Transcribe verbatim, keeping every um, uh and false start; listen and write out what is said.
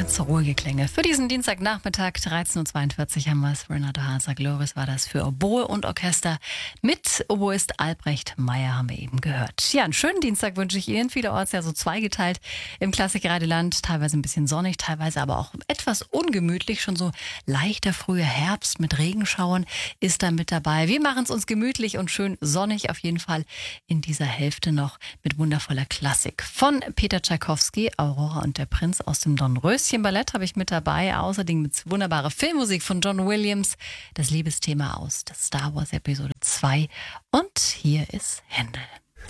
Ganz ruhige Klänge. Für diesen Dienstagnachmittag, dreizehn Uhr zweiundvierzig, haben wir es. Renato Haser Gloris war das für Oboe und Orchester. Mit Oboist Albrecht Meyer haben wir eben gehört. Ja, einen schönen Dienstag wünsche ich Ihnen. Vielerorts ja so zweigeteilt im Klassikradioland. Teilweise ein bisschen sonnig, teilweise aber auch etwas ungemütlich. Schon so leichter früher Herbst mit Regenschauern ist da mit dabei. Wir machen es uns gemütlich und schön sonnig auf jeden Fall in dieser Hälfte noch mit wundervoller Klassik. Von Peter Tschaikowski, Aurora und der Prinz aus dem Dornröschen-Ballett habe ich mit dabei. Außerdem mit wunderbarer Filmmusik von John Williams. Das Liebesthema aus der Star Wars Episode zwei. Und hier ist Händel.